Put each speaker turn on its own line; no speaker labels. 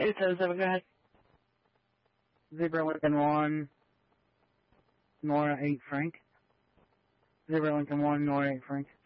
877, go ahead.
Zebra Lincoln 1, Nora 8 Frank. Zebra Lincoln 1, Nora 8 Frank.